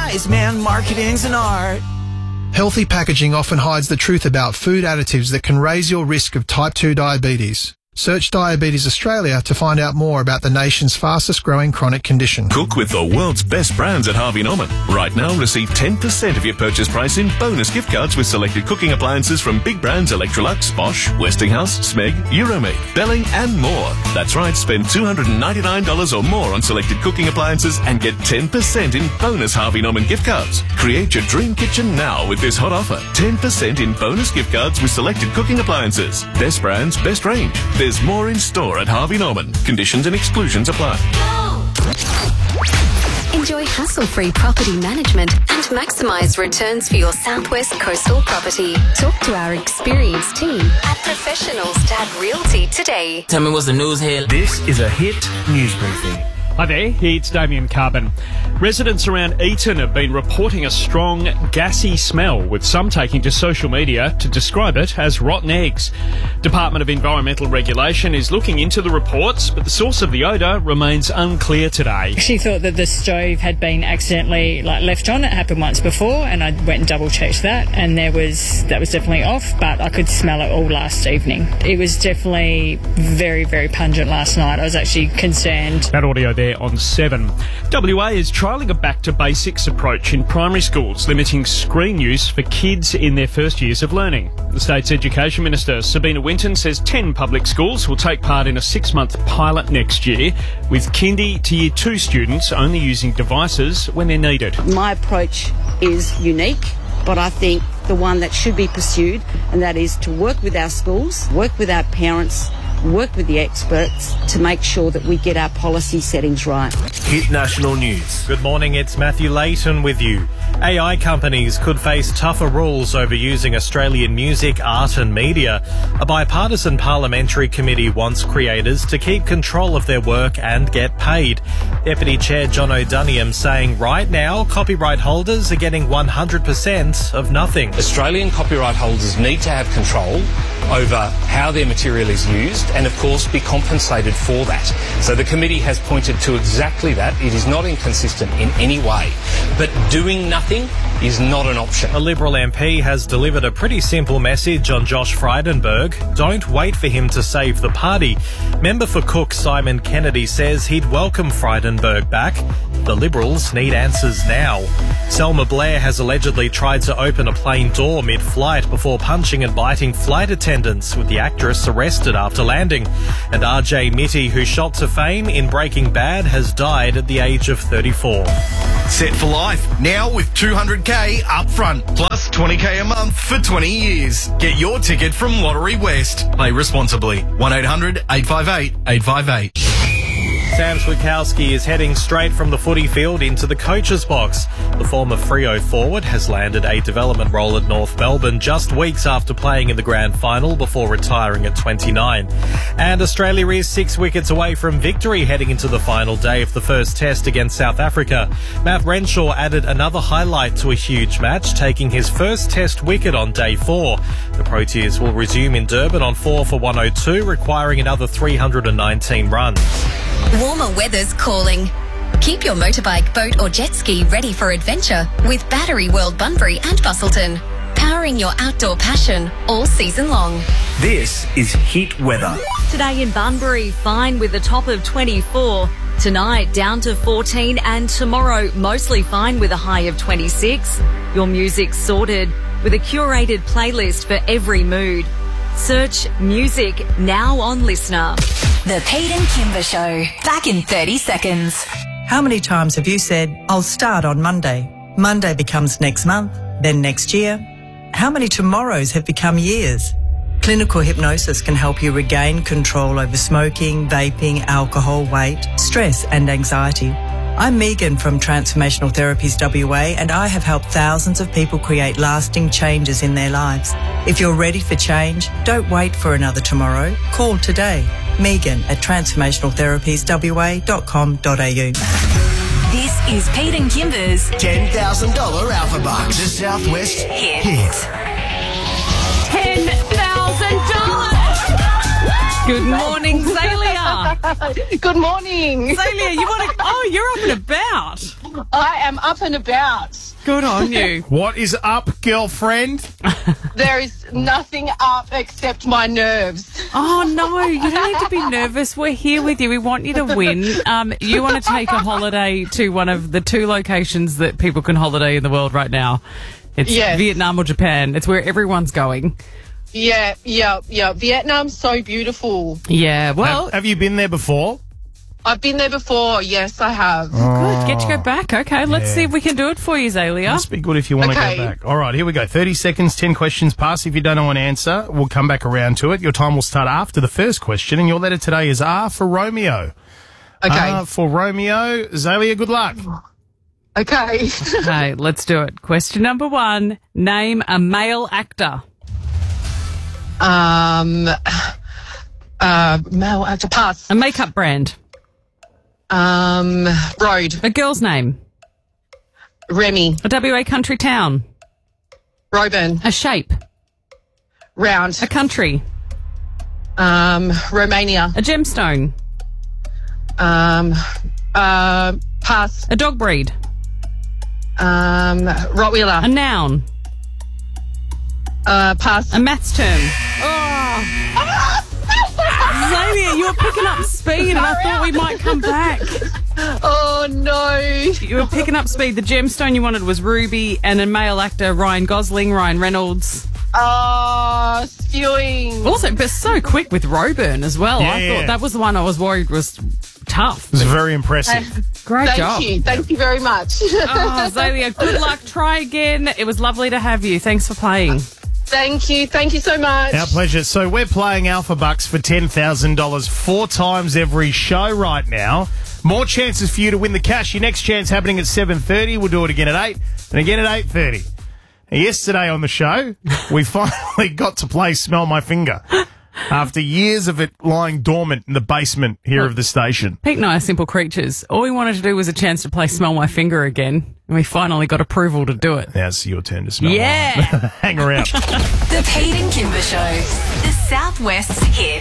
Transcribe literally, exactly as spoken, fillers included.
wise man, marketing's an art. Healthy packaging often hides the truth about food additives that can raise your risk of type two diabetes. Search Diabetes Australia to find out more about the nation's fastest growing chronic condition. Cook with the world's best brands at Harvey Norman. Right now, receive ten percent of your purchase price in bonus gift cards with selected cooking appliances from big brands Electrolux, Bosch, Westinghouse, Smeg, Euromade, Belling and more. That's right, spend two hundred ninety-nine dollars or more on selected cooking appliances and get ten percent in bonus Harvey Norman gift cards. Create your dream kitchen now with this hot offer. ten percent in bonus gift cards with selected cooking appliances. Best brands, best range. There's more in store at Harvey Norman. Conditions and exclusions apply. Enjoy hassle-free property management and maximise returns for your Southwest coastal property. Talk to our experienced team at Professional Stag Realty today. Tell me what's the news here. This is a Hit News Briefing. Hi there, it's Damien Carbon. Residents around Eton have been reporting a strong, gassy smell, with some taking to social media to describe it as rotten eggs. Department of Environmental Regulation is looking into the reports, but the source of the odour remains unclear today. She thought that the stove had been accidentally like left on. It happened once before, and I went and double-checked that, and there was that was definitely off, but I could smell it all last evening. It was definitely very, very pungent last night. I was actually concerned. That audio there on seven. W A is trialling a back-to-basics approach in primary schools, limiting screen use for kids in their first years of learning. The state's Education Minister, Sabina Winton, says ten public schools will take part in a six-month pilot next year, with kindy to year two students only using devices when they're needed. My approach is unique, but I think the one that should be pursued, and that is to work with our schools, work with our parents, work with the experts to make sure that we get our policy settings right. Hit National News. Good morning, it's Matthew Layton with you. A I companies could face tougher rules over using Australian music, art and media. A bipartisan parliamentary committee wants creators to keep control of their work and get paid. Deputy Chair John O'Duniam saying right now copyright holders are getting one hundred percent of nothing. Australian copyright holders need to have control over how their material is used and, of course, be compensated for that. So the committee has pointed to exactly that. It is not inconsistent in any way. But doing nothing is not an option. A Liberal M P has delivered a pretty simple message on Josh Frydenberg. Don't wait for him to save the party. Member for Cook Simon Kennedy says he'd welcome Frydenberg back. The Liberals need answers now. Selma Blair has allegedly tried to open a plane door mid-flight before punching and biting flight attendants, with the actress arrested after landing. And R J Mitty, who shot to fame in Breaking Bad, has died at the age of thirty-four. Set for life, now with two hundred k up front, plus twenty k a month for twenty years. Get your ticket from Lottery West. Play responsibly. one eight hundred eight five eight eight five eight. Sam Switkowski is heading straight from the footy field into the coach's box. The former Freo forward has landed a development role at North Melbourne just weeks after playing in the grand final before retiring at twenty-nine. And Australia is six wickets away from victory heading into the final day of the first test against South Africa. Matt Renshaw added another highlight to a huge match, taking his first test wicket on day four. The Proteas will resume in Durban on four for one oh two, requiring another three hundred nineteen runs. Warmer weather's calling. Keep your motorbike, boat or jet ski ready for adventure with Battery World Bunbury and Bustleton. Powering your outdoor passion all season long. This is Hit Weather. Today in Bunbury, fine with a top of twenty-four. Tonight, down to fourteen, and tomorrow, mostly fine with a high of twenty-six. Your music's sorted with a curated playlist for every mood. Search music now on Listener. The Pete and Kimber Show. Back in thirty seconds. How many times have you said, I'll start on Monday? Monday becomes next month, then next year. How many tomorrows have become years? Clinical hypnosis can help you regain control over smoking, vaping, alcohol, weight, stress and anxiety. I'm Megan from Transformational Therapies W A, and I have helped thousands of people create lasting changes in their lives. If you're ready for change, don't wait for another tomorrow. Call today. Megan at transformational therapies w a dot com dot a u. This is Pete and Kimber's ten thousand dollars Alpha Bucks. The Southwest Hit. Hit. ten thousand dollars! Good morning, Zalia. Good morning. Zalia, you want to... Oh, you're up and about. I am up and about. Good on you. What is up, girlfriend? There is nothing up except my nerves. Oh, no, you don't need to be nervous. We're here with you. We want you to win. Um, you want to take a holiday to one of the two locations that people can holiday in the world right now. It's Yes. Vietnam or Japan. It's where everyone's going. Yeah, yeah, yeah. Vietnam's so beautiful. Yeah, well... Have, have you been there before? I've been there before. Yes, I have. Good. Get to go back. Okay, let's Yeah. see if we can do it for you, Zalia. Must be good if you want Okay. to go back. All right, here we go. thirty seconds, ten questions pass. If you don't know an answer, we'll come back around to it. Your time will start after the first question, and your letter today is R for Romeo. Okay. R for Romeo. Zalia, good luck. Okay. Okay, let's do it. Question number one. Name a male actor. Um, uh, male actor, pass. A makeup brand. Um, road. A girl's name. Remy. A W A country town. Roban. A shape. Round. A country. Um, Romania. A gemstone. Um, uh, pass. A dog breed. Um, Rottweiler. A noun. Uh, pass. A maths term. Oh. Zalia, you were picking up speed and I thought we might come back. Oh, no. You were picking up speed. The gemstone you wanted was Ruby, and a male actor, Ryan Gosling, Ryan Reynolds. Oh, skewing. Also, but so quick with Roburn as well. I Yeah. thought that was the one I was worried was tough. It was very impressive. Great Thank job. you. Thank you very much. Oh, Zalia, good luck. Try again. It was lovely to have you. Thanks for playing. Thank you. Thank you so much. Our pleasure. So we're playing Alpha Bucks for ten thousand dollars four times every show right now. More chances for you to win the cash. Your next chance happening at seven thirty. We'll do it again at eight and again at eight thirty. Yesterday on the show, we finally got to play Smell My Finger after years of it lying dormant in the basement here of the station. Pete and I are simple creatures. All we wanted to do was a chance to play Smell My Finger again, and we finally got approval to do it. Now it's your turn to smell. Yeah. Hang around. The Pete and Kimber Show. The Southwest's hit.